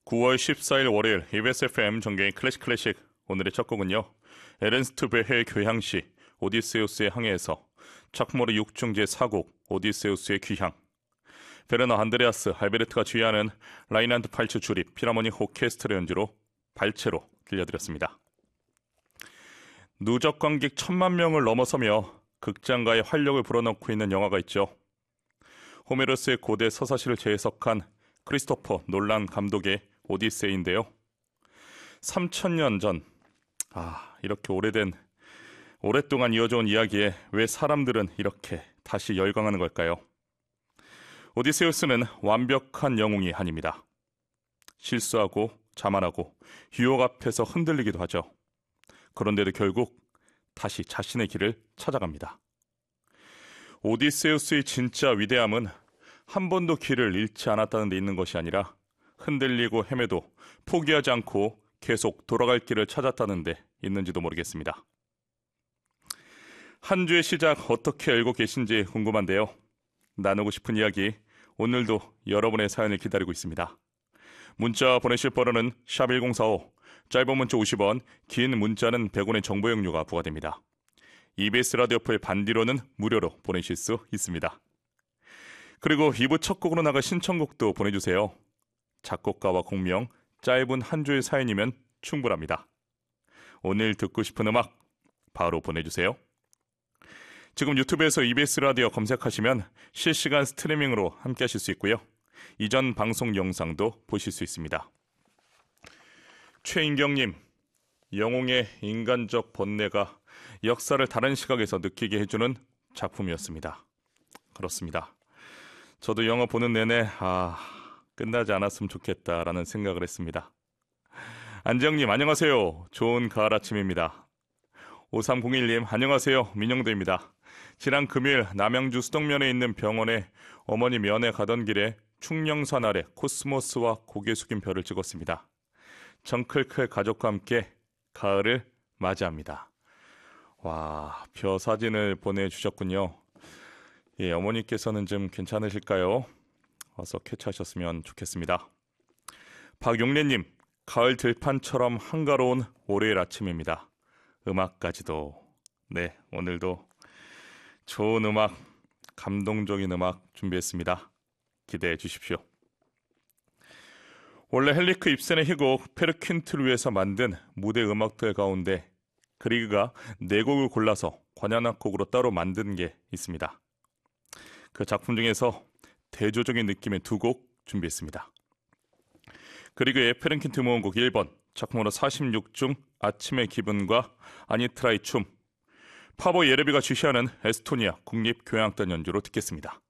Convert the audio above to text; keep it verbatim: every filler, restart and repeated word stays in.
구월 십사일 월요일 이비에스 에프엠 정경의 클래식 클래식. 오늘의 첫 곡은요, 에른스트 베헤의 교향시 오디세우스의 항해에서 차크모르 육 중 제사 곡 오디세우스의 귀향, 베르너 안드레아스 알베르트가 지휘하는 라인란드 팔츠 주립 필하모닉 오케스트라 연주로 발체로 들려드렸습니다. 누적 관객 천만 명을 넘어서며 극장가의 활력을 불어넣고 있는 영화가 있죠. 호메로스의 고대 서사시를 재해석한 크리스토퍼 놀란 감독의 오디세이인데요. 삼천 년 전, 아, 이렇게 오래된, 오랫동안 이어져온 이야기에 왜 사람들은 이렇게 다시 열광하는 걸까요? 오디세우스는 완벽한 영웅이 아닙니다. 실수하고 자만하고 유혹 앞에서 흔들리기도 하죠. 그런데도 결국 다시 자신의 길을 찾아갑니다. 오디세우스의 진짜 위대함은 한 번도 길을 잃지 않았다는 데 있는 것이 아니라 흔들리고 헤매도 포기하지 않고 계속 돌아갈 길을 찾았다는 데 있는지도 모르겠습니다. 한 주의 시작 어떻게 알고 계신지 궁금한데요. 나누고 싶은 이야기, 오늘도 여러분의 사연을 기다리고 있습니다. 문자 보내실 번호는 샵 일공사오, 짧은 문자 오십 원, 긴 문자는 백 원의 정보 용료가 부과됩니다. 이비에스 라디오 풀 반디로는 무료로 보내실 수 있습니다. 그리고 이 부 첫 곡으로 나갈 신청곡도 보내주세요. 작곡가와 공명, 짧은 한 주의 사연이면 충분합니다. 오늘 듣고 싶은 음악 바로 보내주세요. 지금 유튜브에서 이비에스 라디오 검색하시면 실시간 스트리밍으로 함께 하실 수 있고요. 이전 방송 영상도 보실 수 있습니다. 최인경님, 영웅의 인간적 번뇌가 역사를 다른 시각에서 느끼게 해주는 작품이었습니다. 그렇습니다. 저도 영화 보는 내내 아, 끝나지 않았으면 좋겠다라는 생각을 했습니다. 안정님, 안녕하세요. 좋은 가을 아침입니다. 오삼공일님, 안녕하세요. 민영도입니다. 지난 금요일 남양주 수덕면에 있는 병원에 어머니 면회 가던 길에 충령산 아래 코스모스와 고개 숙인 별을 찍었습니다. 정클클 가족과 함께 가을을 맞이합니다. 와, 벼 사진을 보내주셨군요. 예, 어머니께서는 좀 괜찮으실까요? 와서 쾌차하셨으면 좋겠습니다. 박용래님, 가을 들판처럼 한가로운 월요일 아침입니다. 음악까지도. 네, 오늘도 좋은 음악, 감동적인 음악 준비했습니다. 기대해 주십시오. 원래 헨리크 입센의 희곡 페르퀸트를 위해서 만든 무대 음악들 가운데 그리그가 네 곡을 골라서 관현악곡으로 따로 만든 게 있습니다. 그 작품 중에서 대조적인 느낌의 두 곡 준비했습니다. 그리그의 페르퀸트 모음곡 일 번, 작품으로 사십육 중 아침의 기분과 아니트라의 춤, 파보 예레비가 주시하는 에스토니아 국립교향악단 연주로 듣겠습니다.